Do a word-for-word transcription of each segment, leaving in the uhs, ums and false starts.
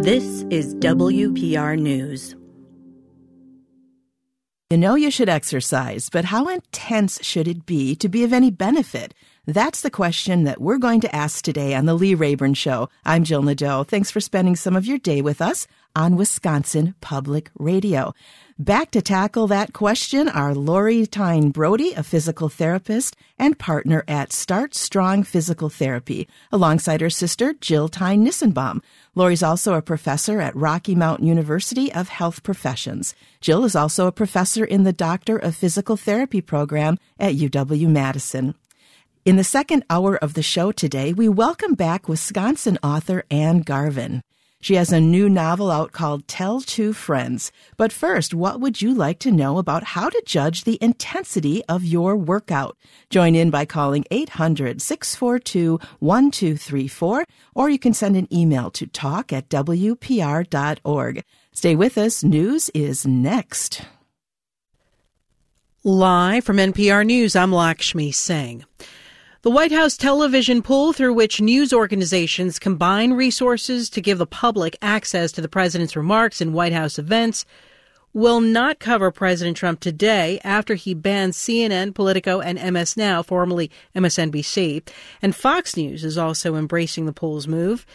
This is W P R News. You know you should exercise, but how intense should it be to be of any benefit? That's the question that we're going to ask today on The Lee Rayburn Show. I'm Jill Nadeau. Thanks for spending some of your day with us on Wisconsin Public Radio. Back to tackle that question are Lori Tyne Brody, a physical therapist and partner at Start Strong Physical Therapy, alongside her sister, Jill Tyne Nissenbaum. Lori's also a professor at Rocky Mountain University of Health Professions. Jill is also a professor in the Doctor of Physical Therapy program at U W-Madison. In the second hour of the show today, we welcome back Wisconsin author Anne Garvin. She has a new novel out called Tell Two Friends. But first, what would you like to know about how to judge the intensity of your workout? Join in by calling eight hundred, six four two, one two three four, or you can send an email to talk at w p r dot org. Stay with us. News is next. Live from N P R News, I'm Lakshmi Singh. The White House television pool, through which news organizations combine resources to give the public access to the president's remarks and White House events, will not cover President Trump today after he banned C N N, Politico, and M S Now, formerly M S N B C. And Fox News is also embracing the pool's move.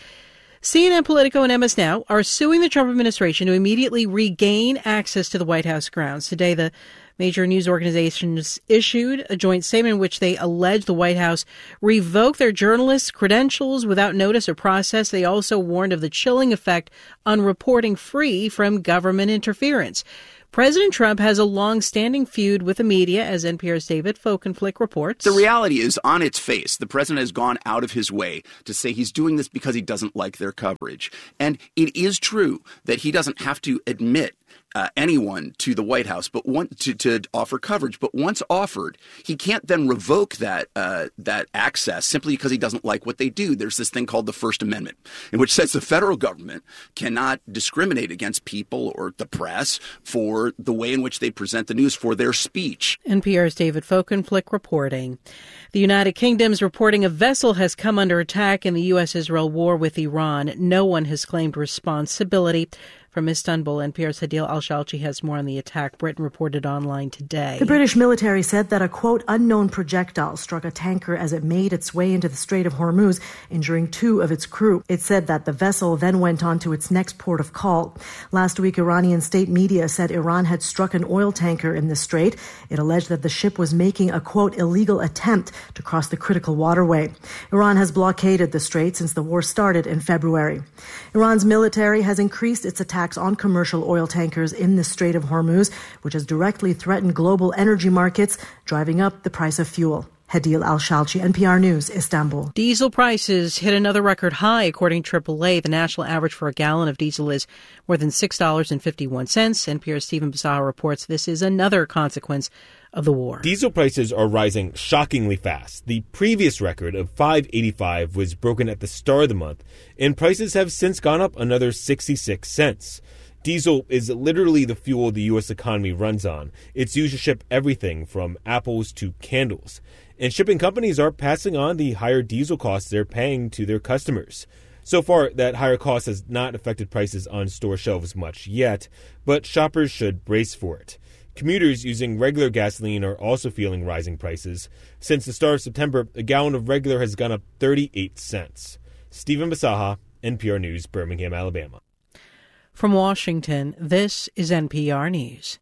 C N N, Politico, and M S Now are suing the Trump administration to immediately regain access to the White House grounds. Today, the major news organizations issued a joint statement in which they allege the White House revoked their journalists' credentials without notice or process. They also warned of the chilling effect on reporting free from government interference. President Trump has a long-standing feud with the media, as N P R's David Folkenflik reports. The reality is, on its face, the president has gone out of his way to say he's doing this because he doesn't like their coverage. And it is true that he doesn't have to admit Uh, anyone to the White House, but want to, to offer coverage. But once offered, he can't then revoke that uh, that access simply because he doesn't like what they do. There's this thing called the First Amendment, in which says the federal government cannot discriminate against people or the press for the way in which they present the news, for their speech. N P R's David Folkenflik reporting. The United Kingdom's reporting a vessel has come under attack in the U S Israel war with Iran. No one has claimed responsibility. From Istanbul, N P R's Hadil Al-Shalchi has more on the attack. Britain reported online today. The British military said that a, quote, unknown projectile struck a tanker as it made its way into the Strait of Hormuz, injuring two of its crew. It said that the vessel then went on to its next port of call. Last week, Iranian state media said Iran had struck an oil tanker in the strait. It alleged that the ship was making a, quote, illegal attempt to cross the critical waterway. Iran has blockaded the strait since the war started in February. Iran's military has increased its attacks on commercial oil tankers in the Strait of Hormuz, which has directly threatened global energy markets, driving up the price of fuel. Hadil Al-Shalchi, N P R News, Istanbul. Diesel prices hit another record high. According to triple A, the national average for a gallon of diesel is more than six dollars and fifty-one cents. N P R's Stephen Basaha reports this is another consequence of the war. Diesel prices are rising shockingly fast. The previous record of five dollars and eighty-five cents was broken at the start of the month, and prices have since gone up another sixty-six cents. Diesel is literally the fuel the U S economy runs on. It's used to ship everything from apples to candles. And shipping companies are passing on the higher diesel costs they're paying to their customers. So far, that higher cost has not affected prices on store shelves much yet, but shoppers should brace for it. Commuters using regular gasoline are also feeling rising prices. Since the start of September, a gallon of regular has gone up thirty-eight cents. Stephen Basaha, N P R News, Birmingham, Alabama. From Washington, this is N P R News.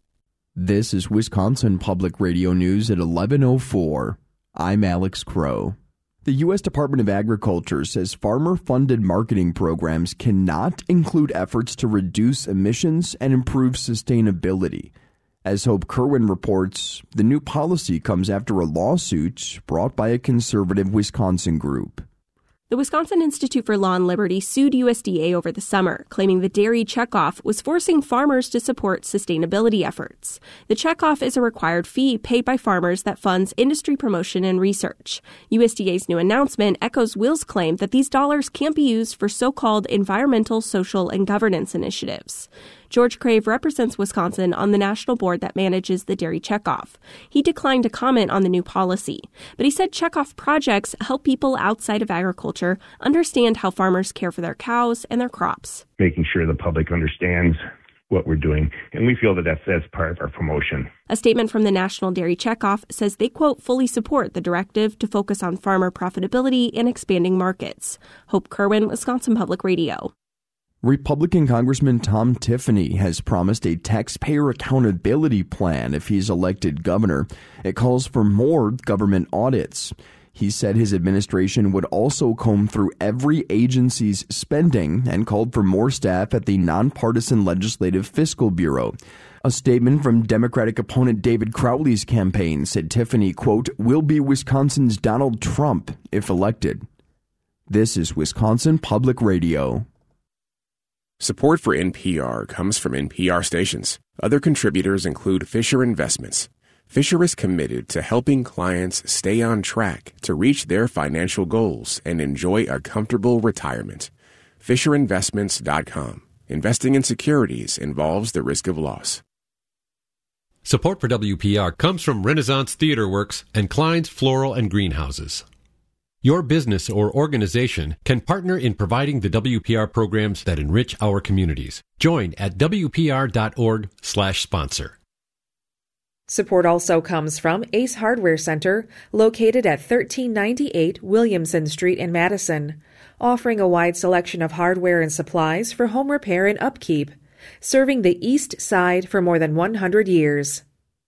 This is Wisconsin Public Radio News at eleven oh four. I'm Alex Crow. The U S Department of Agriculture says farmer-funded marketing programs cannot include efforts to reduce emissions and improve sustainability. As Hope Kerwin reports, the new policy comes after a lawsuit brought by a conservative Wisconsin group. The Wisconsin Institute for Law and Liberty sued U S D A over the summer, claiming the dairy checkoff was forcing farmers to support sustainability efforts. The checkoff is a required fee paid by farmers that funds industry promotion and research. U S D A's new announcement echoes Will's claim that these dollars can't be used for so-called environmental, social, and governance initiatives. George Crave represents Wisconsin on the national board that manages the dairy checkoff. He declined to comment on the new policy, but he said checkoff projects help people outside of agriculture understand how farmers care for their cows and their crops. Making sure the public understands what we're doing, and we feel that that's, that's part of our promotion. A statement from the National Dairy Checkoff says they, quote, fully support the directive to focus on farmer profitability and expanding markets. Hope Kerwin, Wisconsin Public Radio. Republican Congressman Tom Tiffany has promised a taxpayer accountability plan if he's elected governor. It calls for more government audits. He said his administration would also comb through every agency's spending and called for more staff at the nonpartisan Legislative Fiscal Bureau. A statement from Democratic opponent David Crowley's campaign said Tiffany, quote, will be Wisconsin's Donald Trump if elected. This is Wisconsin Public Radio. Support for N P R comes from N P R stations. Other contributors include Fisher Investments. Fisher is committed to helping clients stay on track to reach their financial goals and enjoy a comfortable retirement. Fisher Investments dot com. Investing in securities involves the risk of loss. Support for W P R comes from Renaissance Theater Works and Klein's Floral and Greenhouses. Your business or organization can partner in providing the W P R programs that enrich our communities. Join at W P R dot org slash sponsor. Support also comes from Ace Hardware Center, located at thirteen ninety-eight Williamson Street in Madison, offering a wide selection of hardware and supplies for home repair and upkeep, serving the East Side for more than one hundred years.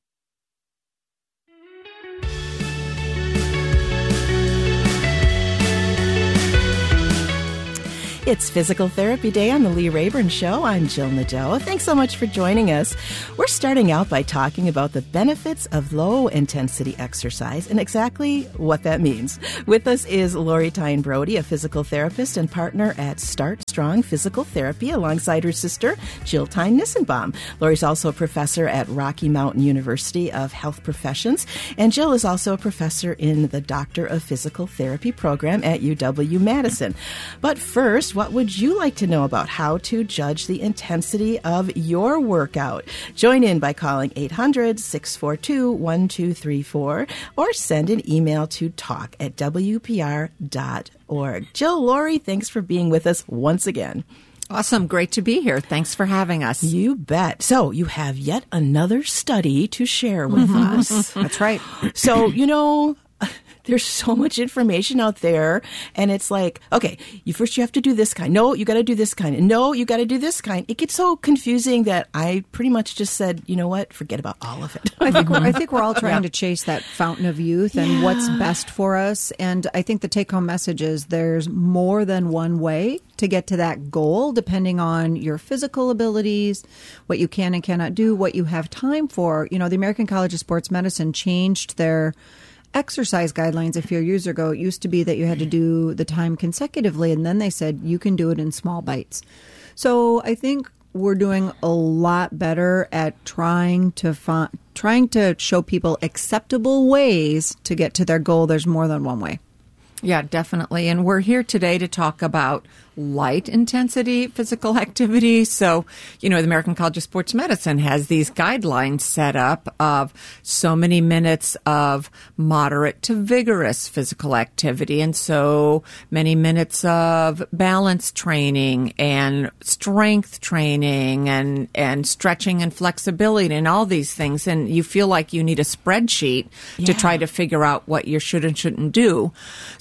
It's Physical Therapy Day on the Lee Rayburn Show. I'm Jill Nadeau. Thanks so much for joining us. We're starting out by talking about the benefits of low-intensity exercise and exactly what that means. With us is Lori Tyne Brody, a physical therapist and partner at Start Strong Physical Therapy, alongside her sister, Jill Tyne Nissenbaum. Lori's also a professor at Rocky Mountain University of Health Professions, and Jill is also a professor in the Doctor of Physical Therapy program at U W-Madison. But first, what would you like to know about how to judge the intensity of your workout? Join in by calling eight hundred, six four two, one two three four or send an email to talk at W P R dot org. Jill, Lori, thanks for being with us once again. Awesome. Great to be here. Thanks for having us. You bet. So you have yet another study to share with us. That's right. So, you know, there's so much information out there, and it's like, okay, you first you have to do this kind. No, you got to do this kind. And no, you got to do this kind. It gets so confusing that I pretty much just said, you know what, forget about all of it. I think we're, I think we're all trying yeah. to chase that fountain of youth and yeah. what's best for us. And I think the take-home message is there's more than one way to get to that goal, depending on your physical abilities, what you can and cannot do, what you have time for. You know, the American College of Sports Medicine changed their exercise guidelines a few years ago. It used to be that you had to do the time consecutively, and then they said you can do it in small bites. So I think we're doing a lot better at trying to find, trying to show people acceptable ways to get to their goal. There's more than one way. Yeah, definitely. And we're here today to talk about light intensity physical activity. So, you know, the American College of Sports Medicine has these guidelines set up of so many minutes of moderate to vigorous physical activity, and so many minutes of balance training and strength training and, and stretching and flexibility and all these things. And you feel like you need a spreadsheet yeah. to try to figure out what you should and shouldn't do.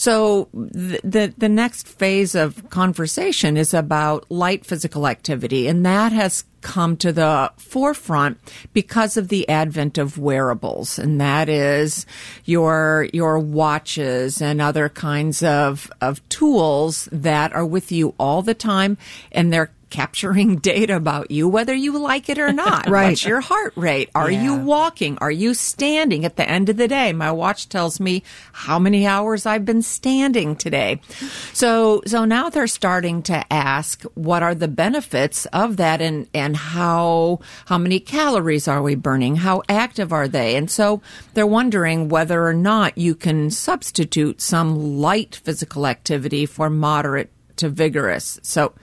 So the, the, the next phase of conversation is about light physical activity, and that has come to the forefront because of the advent of wearables, and that is your your watches and other kinds of of tools that are with you all the time, and they're capturing data about you, whether you like it or not. Right. What's your heart rate? Are yeah. you walking? Are you standing? At the end of the day, my watch tells me how many hours I've been standing today. So, so now they're starting to ask, what are the benefits of that, and, and how, how many calories are we burning? How active are they? And so they're wondering whether or not you can substitute some light physical activity for moderate to vigorous. So,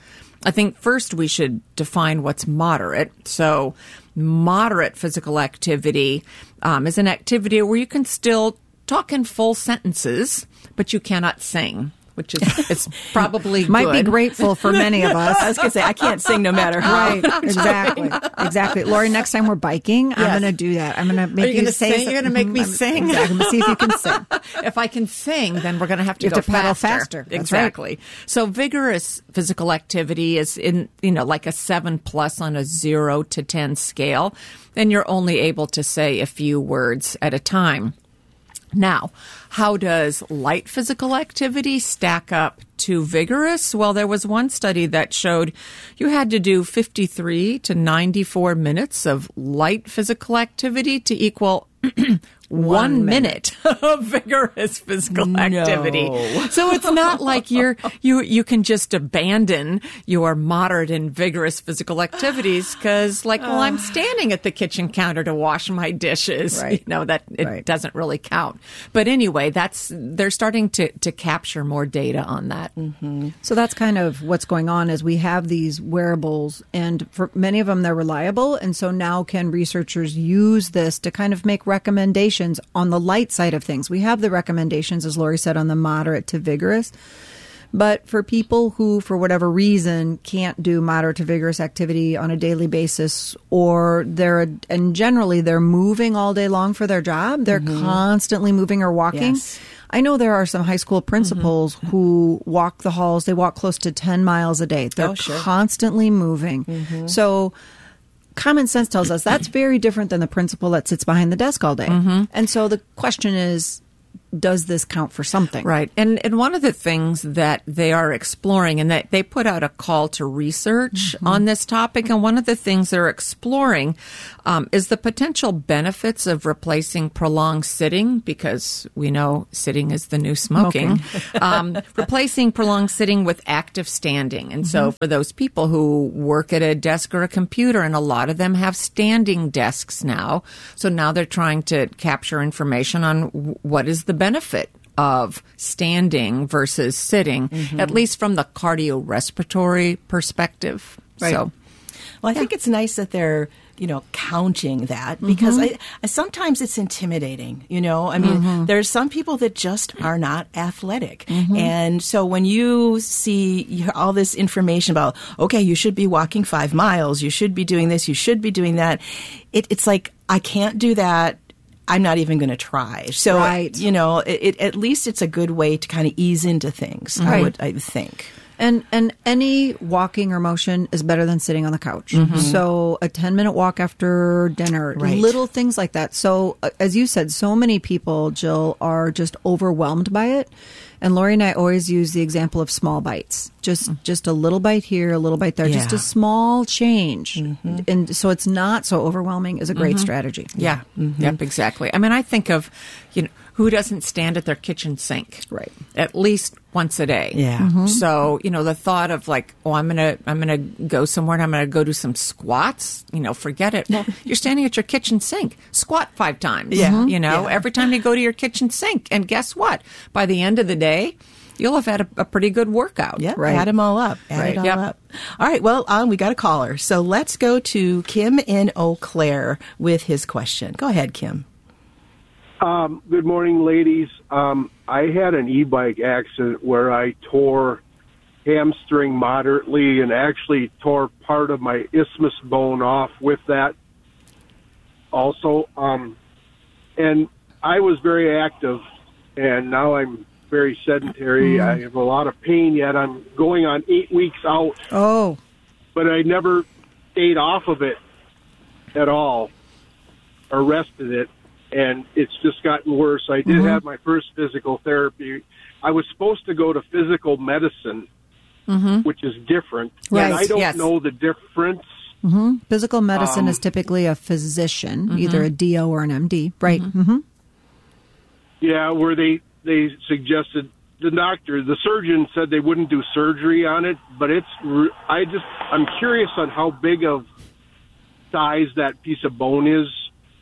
I think first we should define what's moderate. So moderate physical activity um, is an activity where you can still talk in full sentences, but you cannot sing, which is it's probably might good. be grateful for many of us. I was going to say, I can't sing no matter how. Right, exactly, exactly. Lori, next time we're biking, yes. I'm going to do that. I'm going to make Are you, you gonna say. Sing? You're going to make me I'm, sing. Exactly. I'm going to see if you can sing. If I can sing, then we're going to have to you go have to pedal faster. faster. That's exactly. Right. So vigorous physical activity is in you know like a seven plus on a zero to ten scale, and you're only able to say a few words at a time. Now, how does light physical activity stack up to vigorous? Well, there was one study that showed you had to do fifty-three to ninety-four minutes of light physical activity to equal one, one minute. minute of vigorous physical no. activity. So it's not like you're you you can just abandon your moderate and vigorous physical activities because, like, well, I'm standing at the kitchen counter to wash my dishes. Right. You know that it right. doesn't really count. But anyway, that's they're starting to to capture more data on that. Mm-hmm. So that's kind of what's going on is we have these wearables, and for many of them they're reliable, and so now can researchers use this to kind of make recommendations on the light side of things. We have the recommendations, as Lori said, on the moderate to vigorous. But for people who, for whatever reason, can't do moderate to vigorous activity on a daily basis, or they're, and generally they're moving all day long for their job, they're mm-hmm. constantly moving or walking. Yes. I know there are some high school principals mm-hmm. who walk the halls. They walk close to ten miles a day. They're oh, sure. constantly moving. Mm-hmm. So common sense tells us that's very different than the principal that sits behind the desk all day. Mm-hmm. And so the question is, does this count for something? Right. And and one of the things that they are exploring, and that they put out a call to research mm-hmm. on this topic, and one of the things they're exploring um, is the potential benefits of replacing prolonged sitting, because we know sitting is the new smoking, smoking. um, replacing prolonged sitting with active standing. And mm-hmm. so for those people who work at a desk or a computer, and a lot of them have standing desks now, so now they're trying to capture information on what is the benefit of standing versus sitting, mm-hmm. at least from the cardiorespiratory perspective. Right. So, well, I yeah. think it's nice that they're, you know, counting that, because mm-hmm. I, I, sometimes it's intimidating, you know. I mean, mm-hmm. there's some people that just are not athletic. Mm-hmm. And so when you see all this information about, okay, you should be walking five miles, you should be doing this, you should be doing that, it, it's like, I can't do that. I'm not even going to try. So, right. you know, it, it, at least it's a good way to kind of ease into things, right. I would I think. And and any walking or motion is better than sitting on the couch. Mm-hmm. So a ten-minute walk after dinner, right. little things like that. So uh, as you said, so many people, Jill, are just overwhelmed by it. And Lori and I always use the example of small bites. Just just a little bite here, a little bite there, yeah. just a small change. Mm-hmm. And so it's not so overwhelming is a great mm-hmm. strategy. Yeah. Mm-hmm. Yep, exactly. I mean, I think of, you know, who doesn't stand at their kitchen sink? Right. At least once a day. Yeah. Mm-hmm. So, you know, the thought of like, oh, I'm going to I'm going to go somewhere and I'm going to go do some squats, you know, forget it. Well, you're standing at your kitchen sink. Squat five times. Yeah. You know, yeah. every time you go to your kitchen sink. And guess what? By the end of the day, you'll have had a, a pretty good workout. Yeah, right. Add them all up. Add right. it all yep. up. All right, well, um, we got a caller. So let's go to Kim in Eau Claire with his question. Go ahead, Kim. Um, good morning, ladies. Um, I had an e-bike accident where I tore hamstring moderately and actually tore part of my isthmus bone off with that also. Um, and I was very active, and now I'm very sedentary. Mm. I have a lot of pain, yet I'm going on eight weeks out. Oh. But I never stayed off of it at all or rested it. And it's just gotten worse. I did mm-hmm. have my first physical therapy. I was supposed to go to physical medicine, mm-hmm. which is different. Right. And I don't yes. know the difference. Mm-hmm. Physical medicine um, is typically a physician, mm-hmm. either a D O or an M D. Right. Mm-hmm. Mm-hmm. Yeah, where they, they suggested, the doctor, the surgeon said they wouldn't do surgery on it, but it's, I just, I'm curious on how big of size that piece of bone is,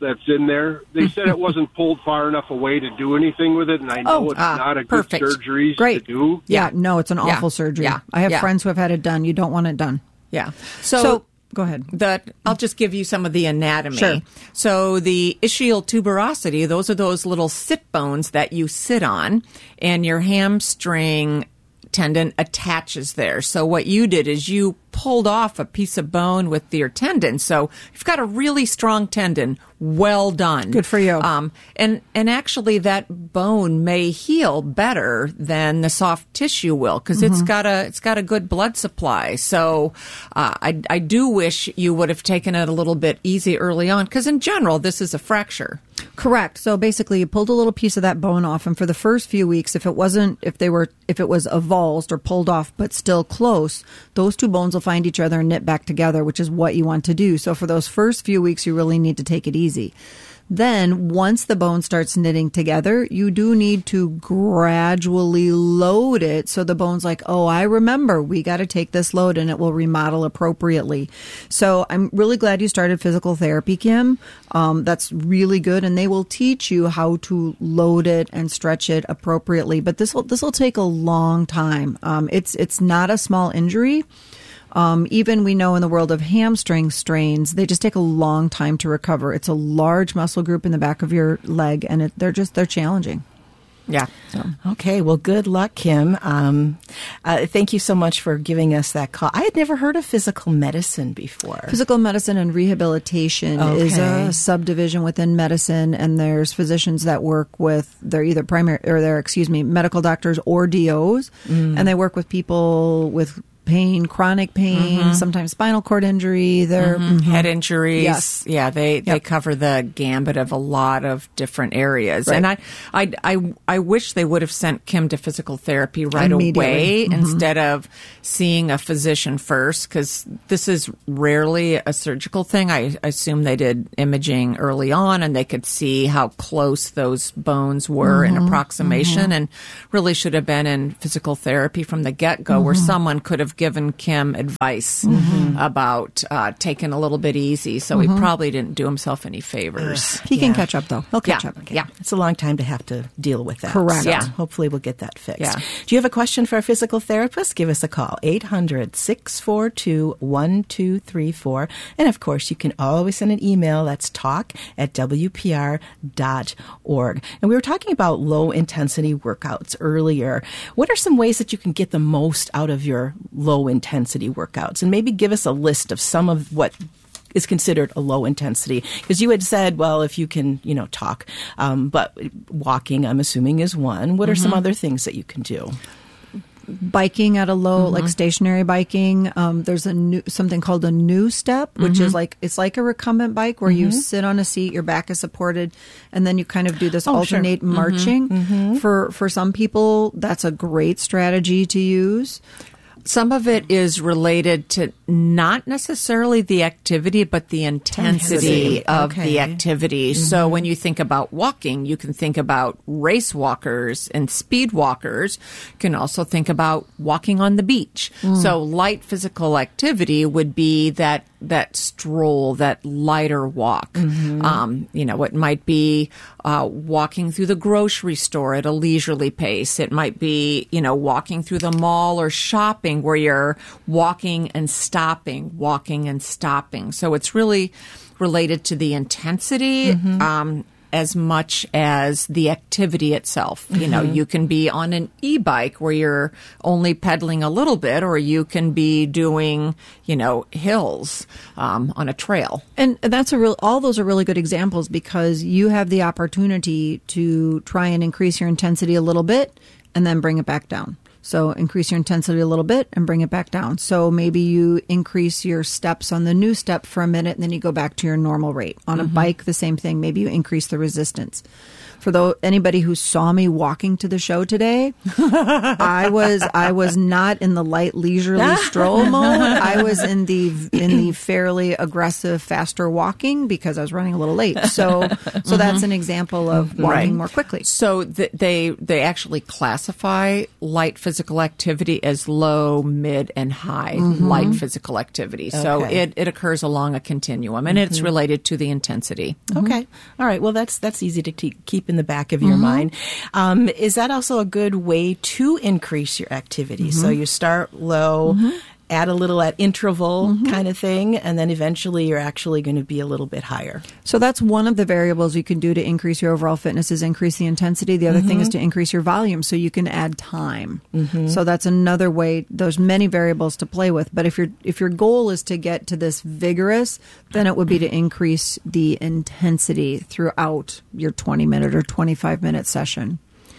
that's in there. They said it wasn't pulled far enough away to do anything with it, and I know Oh, it's ah, not a perfect. good surgery Great. to do. Yeah, no, it's an Yeah. awful surgery. Yeah. I have Yeah. friends who have had it done. You don't want it done. Yeah. So, So, go ahead. The, I'll just give you some of the anatomy. Sure. So the ischial tuberosity, those are those little sit bones that you sit on, and your hamstring tendon attaches there. So what you did is you pulled off a piece of bone with your tendon. So you've got a really strong tendon. Well done. Good for you. Um, and, and actually that bone may heal better than the soft tissue will because Mm-hmm. it's got a, it's got a good blood supply. So, uh, I, I do wish you would have taken it a little bit easy early on because in general, this is a fracture. Correct. So basically, you pulled a little piece of that bone off, and for the first few weeks, if it wasn't, if they were, if it was avulsed or pulled off, but still close, those two bones will find each other and knit back together, which is what you want to do. So for those first few weeks, you really need to take it easy. Then, once the bone starts knitting together, you do need to gradually load it. So the bone's like, oh, I remember, we got to take this load and it will remodel appropriately. So I'm really glad you started physical therapy, Kim. Um, that's really good. And they will teach you how to load it and stretch it appropriately. But this will, this will take a long time. Um, it's, it's not a small injury. Um, even we know in the world of hamstring strains, they just take a long time to recover. It's a large muscle group in the back of your leg, and it, they're just they're challenging. Yeah. So. Okay. Well, good luck, Kim. Um, uh, thank you so much for giving us that call. I had never heard of physical medicine before. Physical medicine and rehabilitation Okay. is a subdivision within medicine, and there's physicians that work with, they're either primary, or they're, excuse me, medical doctors or D Os, Mm. and they work with people with pain, chronic pain, Mhm. sometimes spinal cord injury. They're Mhm. Head injuries. Yes. Yeah, they, they Yep. cover the gambit of a lot of different areas. Right. And I, I, I, I wish they would have sent Kim to physical therapy right Immediately. away Mhm. instead of seeing a physician first, because this is rarely a surgical thing. I assume they did imaging early on and they could see how close those bones were in Mhm. approximation Mhm. and really should have been in physical therapy from the get-go where Mhm. someone could have given Kim advice Mhm. about uh, taking a little bit easy. So Mhm. he probably didn't do himself any favors. He can Yeah. catch up, though. He'll catch Yeah. up. Yeah. It's a long time to have to deal with that. Correct. So Yeah. hopefully we'll get that fixed. Yeah. Do you have a question for our physical therapist? Give us a call, eight hundred, six four two, one two three four. And of course, you can always send an email. That's talk at W P R dot org. And we were talking about low intensity workouts earlier. What are some ways that you can get the most out of your low intensity workouts? And maybe give us a list of some of what is considered a low intensity, because you had said, well, if you can, you know, talk, um, but walking, I'm assuming, is one. What are some Mhm. other things that you can do? Biking at a low, Mhm. like stationary biking. Um, there's a new something called a new step, which Mhm. is like it's like a recumbent bike where you Mhm. sit on a seat, your back is supported, and then you kind of do this Oh, sure. alternate Mhm. marching. Mhm. For for some people, that's a great strategy to use. Some of it is related to not necessarily the activity, but the intensity Intensity. of Okay. the activity. So when you think about walking, you can think about race walkers and speed walkers. You can also think about walking on the beach. Mm. So light physical activity would be that that stroll, that lighter walk. Mhm. Um, you know, it might be uh, walking through the grocery store at a leisurely pace. It might be, you know, walking through the mall or shopping where you're walking and stopping, walking and stopping. So it's really related to the intensity. Mhm. Um, as much as the activity itself. You know, Mhm. you can be on an e-bike where you're only pedaling a little bit, or you can be doing, you know, hills um, on a trail. And that's a real, all those are really good examples because you have the opportunity to try and increase your intensity a little bit and then bring it back down. So increase your intensity a little bit and bring it back down. So maybe you increase your steps on the new step for a minute and then you go back to your normal rate. On a Mhm. bike, the same thing. Maybe you increase the resistance. For though anybody who saw me walking to the show today, I was I was not in the light leisurely stroll mode. I was in the in the fairly aggressive, faster walking because I was running a little late. So so that's an example of walking Right. more quickly. So th- they they actually classify light physical physical activity as low, mid, and high Mm-hmm. light physical activity. So Okay. it, it occurs along a continuum, and it's related to the intensity. Okay. All right. Well, that's that's easy to te- keep in the back of your Mm-hmm. mind. Um, is that also a good way to increase your activity? So Mm-hmm. you start low, add a little at interval Mm-hmm. kind of thing, and then eventually you're actually going to be a little bit higher. So that's one of the variables you can do to increase your overall fitness is increase the intensity. The other thing is to increase your volume so you can add time. So that's another way. There's many variables to play with. But if your if your goal is to get to this vigorous, then it would be to increase the intensity throughout your twenty minute or twenty-five minute session.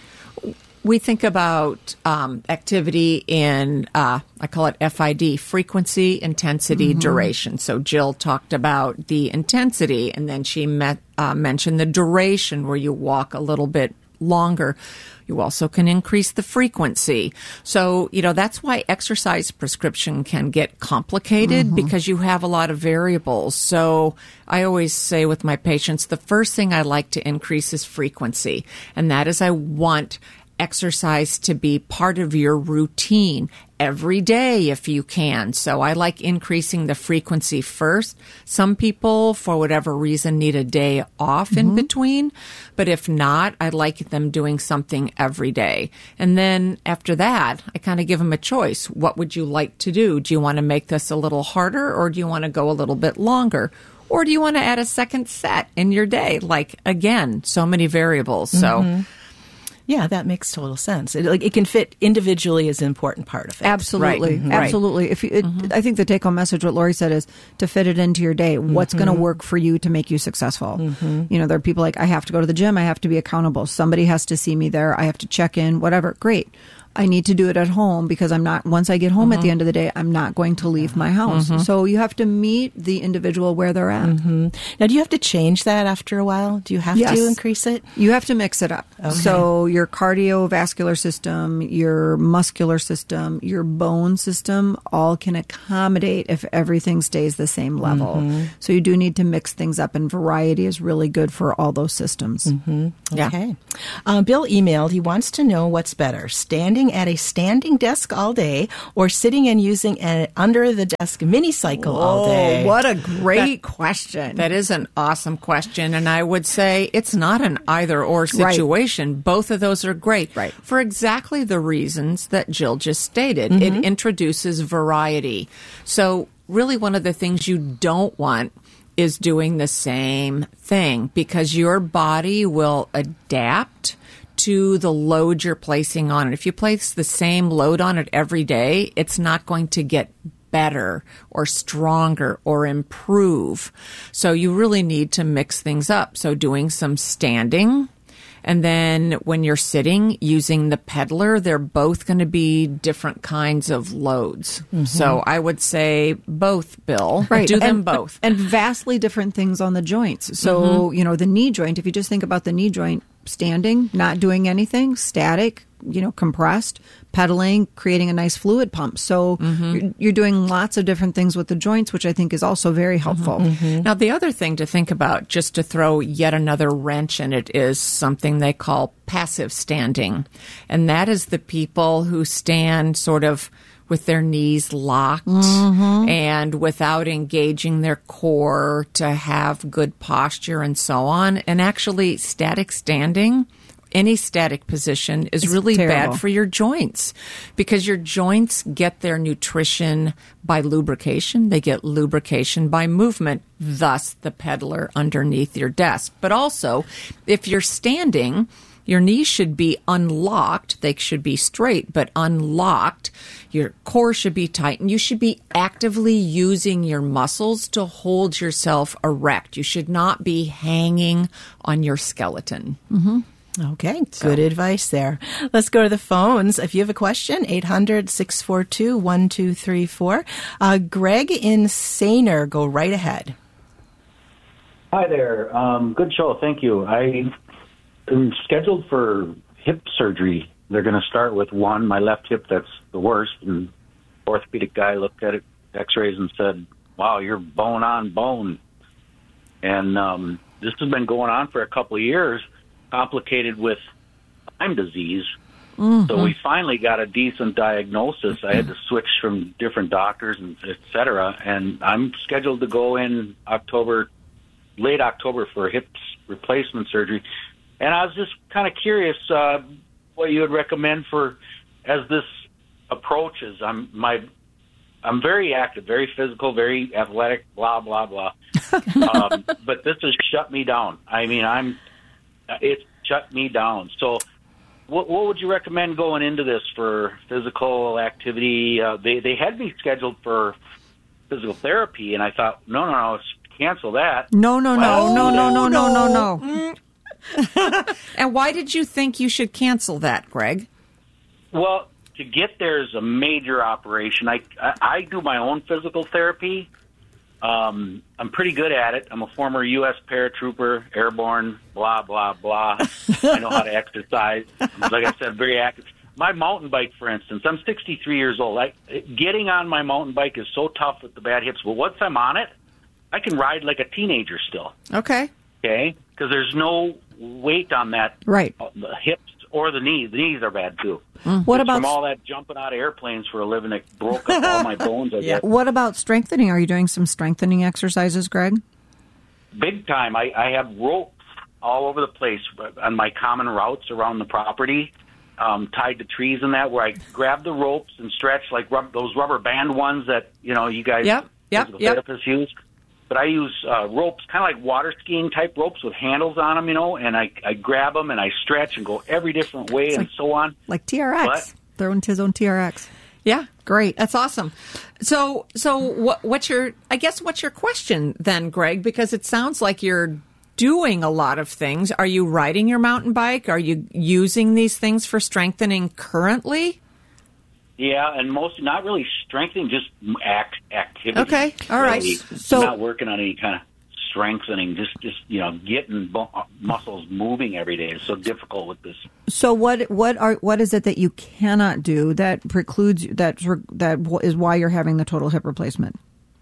We think about um, activity in, uh, I call it F I D, frequency, intensity, duration. So Jill talked about the intensity, and then she met, uh, mentioned the duration where you walk a little bit longer. You also can increase the frequency. So, you know, that's why exercise prescription can get complicated because you have a lot of variables. So I always say with my patients, the first thing I like to increase is frequency. And that is I want exercise to be part of your routine every day if you can. So I like increasing the frequency first. Some people, for whatever reason, need a day off in between. But if not, I like them doing something every day. And then after that, I kind of give them a choice. What would you like to do? Do you want to make this a little harder, or do you want to go a little bit longer? Or do you want to add a second set in your day? Like, again, so many variables. So Yeah, that makes total sense. It, like, it can fit individually as an important part of it. Absolutely, Right. absolutely. If you, it, I think the take-home message, what Lori said, is to fit it into your day. What's going to work for you to make you successful? You know, there are people like, I have to go to the gym. I have to be accountable. Somebody has to see me there. I have to check in. Whatever. Great. I need to do it at home because I'm not, once I get home at the end of the day, I'm not going to leave my house. So you have to meet the individual where they're at. Now, do you have to change that after a while? Do you have Yes. to increase it? You have to mix it up. So your cardiovascular system, your muscular system, your bone system all can accommodate if everything stays the same level. So you do need to mix things up, and variety is really good for all those systems. Yeah. Okay. Uh, Bill emailed, he wants to know what's better, standing at a standing desk all day or sitting and using an under-the-desk mini-cycle all day? Oh, what a great question. That is an awesome question, and I would say it's not an either-or situation. Both of those are great. Right. For exactly the reasons that Jill just stated. It introduces variety. So really one of the things you don't want is doing the same thing, because your body will adapt to the load you're placing on it. If you place the same load on it every day, it's not going to get better or stronger or improve. So you really need to mix things up. So doing some standing, and then when you're sitting, using the peddler, they're both going to be different kinds of loads. So I would say both, Bill. Right. Do them and, both. And vastly different things on the joints. So, you know, the knee joint, if you just think about the knee joint, standing, not doing anything, static, you know, compressed, pedaling, creating a nice fluid pump. So you're, you're doing lots of different things with the joints, which I think is also very helpful. Now, the other thing to think about, just to throw yet another wrench in it, is something they call passive standing. And that is the people who stand sort of with their knees locked and without engaging their core to have good posture and so on. And actually, static standing, any static position, is It's really terrible. bad for your joints, because your joints get their nutrition by lubrication. They get lubrication by movement, thus the peddler underneath your desk. But also, if you're standing, your knees should be unlocked. They should be straight, but unlocked. Your core should be tight, and you should be actively using your muscles to hold yourself erect. You should not be hanging on your skeleton. Okay, good advice there. Let's go to the phones. If you have a question, eight hundred, six four two, one two three four. Uh, Greg in Sainer, go right ahead. Hi there. Um, good show. Thank you. I am scheduled for hip surgery. They're going to start with one, my left hip, that's the worst. And orthopedic guy looked at it, x-rays, and said, wow, you're bone on bone. And um, this has been going on for a couple of years, complicated with Lyme disease. Mm-hmm. So we finally got a decent diagnosis. I had to switch from different doctors and et cetera, and I'm scheduled to go in October, late October for hip replacement surgery. And I was just kind of curious uh, what you would recommend for as this approaches. I'm my I'm very active, very physical, very athletic, blah blah blah. um, but this has shut me down. I mean, I'm it's shut me down. So. What, what would you recommend going into this for physical activity? Uh, they they had me scheduled for physical therapy, and I thought, no, no, no, cancel that. No, no, well, no, no, no, no, no, no, no, no. And why did you think you should cancel that, Greg? Well, to get there is a major operation. I I, I do my own physical therapy. Um, I'm pretty good at it. I'm a former U S paratrooper, airborne, blah, blah, blah. I know how to exercise. Like I said, very active. My mountain bike, for instance, I'm sixty-three years old. I, getting on my mountain bike is so tough with the bad hips. But once I'm on it, I can ride like a teenager still. Okay. Okay? Because there's no weight on that. Right. The hips or the knees. The knees are bad, too. Mm. What It's about from all that jumping out of airplanes for a living? It broke up all my bones. I yeah. guess. What about strengthening? Are you doing some strengthening exercises, Greg? Big time. I, I have ropes all over the place on my common routes around the property, um, tied to trees and that, where I grab the ropes and stretch like rub- those rubber band ones that you know you guys yep, yep, physical yep. therapists use. But I use uh, ropes, kind of like water skiing type ropes with handles on them, you know, and I, I grab them and I stretch and go every different way it's and like, so on. Like T R X. But, throwing his own T R X. Yeah, great. That's awesome. So, so what, what's your? I guess what's your question then, Greg? Because it sounds like you're doing a lot of things. Are you riding your mountain bike? Are you using these things for strengthening currently? Yeah, and most not really strengthening, just act activity. Okay, all right. Really. So not working on any kind of strengthening, just just you know getting bu- muscles moving every day is so difficult with this. So what what are what is it that you cannot do that precludes you, that that is why you're having the total hip replacement?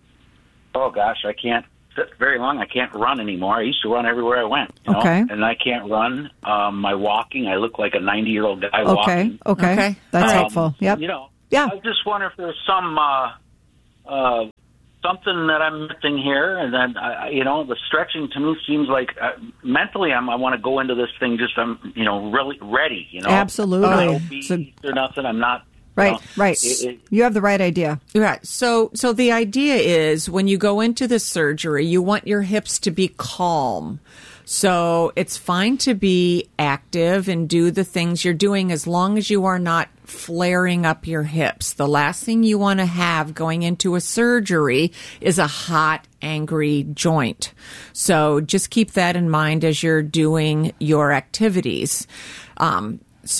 Oh gosh, I can't sit very long. I can't run anymore. I used to run everywhere I went. You know? Okay, and I can't run. Um, my walking, I look like a ninety-year-old guy okay. walking. Okay, okay, that's um, helpful. Yep. You know, yeah. I just wonder if there's some. Uh, uh, Something that I'm missing here, and then uh, you know the stretching to me seems like uh, mentally I'm, I want to go into this thing just I'm you know really ready. You know, absolutely. I'm not obese so, or nothing. I'm not. Right, you know, right. It, it, you have the right idea. Right. So, so the idea is when you go into the surgery, you want your hips to be calm. So it's fine to be active and do the things you're doing as long as you are not flaring up your hips. The last thing you want to have going into a surgery is a hot, angry joint. So just keep that in mind as you're doing your activities. Um,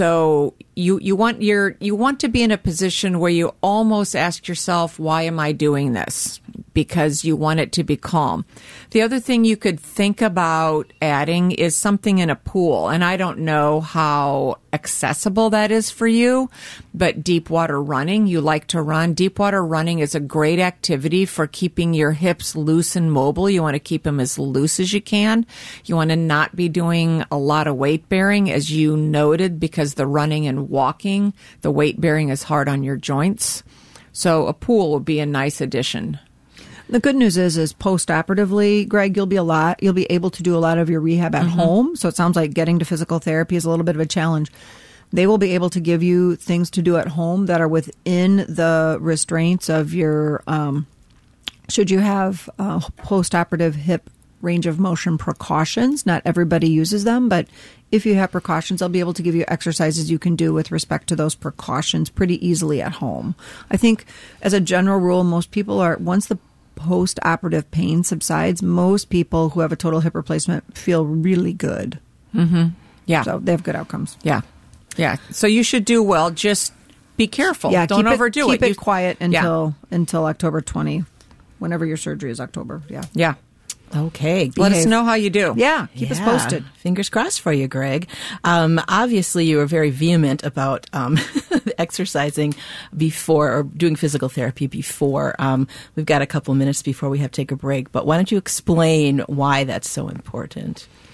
so you, you want your, you want to be in a position where you almost ask yourself, why am I doing this? Because you want it to be calm. The other thing you could think about adding is something in a pool. And I don't know how accessible that is for you, but deep water running, you like to run. Deep water running is a great activity for keeping your hips loose and mobile. You want to keep them as loose as you can. You want to not be doing a lot of weight bearing, as you noted, because the running and walking, the weight bearing is hard on your joints. So a pool would be a nice addition. The good news is, is post-operatively, Greg, you'll be a lot, you'll be able to do a lot of your rehab at mm-hmm. home. So it sounds like getting to physical therapy is a little bit of a challenge. They will be able to give you things to do at home that are within the restraints of your, um, should you have uh, post-operative hip range of motion precautions. Not everybody uses them, but if you have precautions, they'll be able to give you exercises you can do with respect to those precautions pretty easily at home. I think as a general rule, most people are, once the post-operative pain subsides, most people who have a total hip replacement feel really good. Mm-hmm. Yeah. So they have good outcomes. Yeah. Yeah. So you should do well. Just be careful. Yeah, Don't keep overdo it. it. Keep it You, quiet until yeah. until October twentieth, whenever your surgery is October. Yeah. Yeah. Okay. Let behave. us know how you do. Yeah. Keep yeah. us posted. Fingers crossed for you, Greg. Um, obviously, you were very vehement about um, exercising before or doing physical therapy before. Um, we've got a couple minutes before we have to take a break, but why don't you explain why that's so important?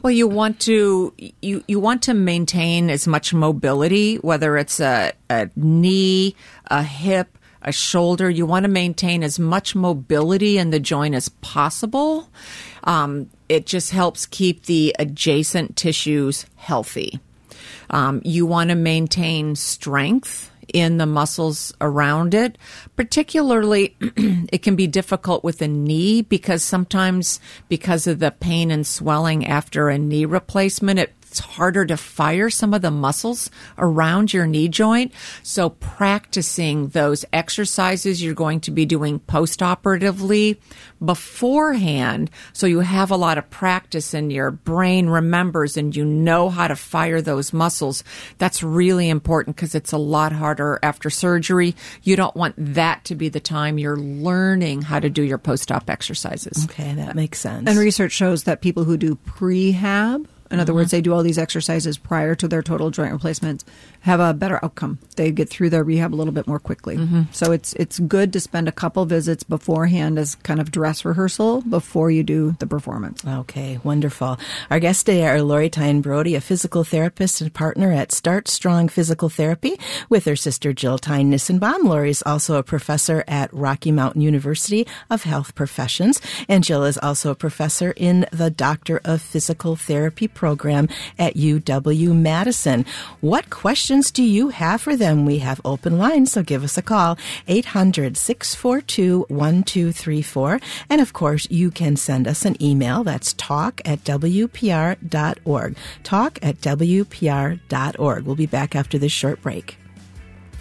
Well, you want to you, you want to maintain as much mobility, whether it's a, a knee, a hip, a shoulder. You want to maintain as much mobility in the joint as possible. Um, it just helps keep the adjacent tissues healthy. Um, you want to maintain strength in the muscles around it. Particularly, it can be difficult with a knee because sometimes because of the pain and swelling after a knee replacement, it's harder to fire some of the muscles around your knee joint. So practicing those exercises you're going to be doing post-operatively beforehand, so you have a lot of practice and your brain remembers and you know how to fire those muscles. That's really important because it's a lot harder after surgery. You don't want that to be the time you're learning how to do your post-op exercises. Okay, that makes sense. And research shows that people who do prehab, in other mm-hmm. words, they do all these exercises prior to their total joint replacements, have a better outcome. They get through their rehab a little bit more quickly. Mm-hmm. So it's it's good to spend a couple visits beforehand as kind of dress rehearsal before you do the performance. Okay, wonderful. Our guests today are Lori Tyne Brody, a physical therapist and partner at Start Strong Physical Therapy, with her sister Jill Tyne Nissenbaum. Lori is also a professor at Rocky Mountain University of Health Professions, and Jill is also a professor in the Doctor of Physical Therapy program at U W Madison. What questions do you have for them? We have open lines, so give us a call, eight hundred, six four two, one two three four. And of course, you can send us an email. That's talk at W P R dot org. Talk at W P R dot org. We'll be back after this short break.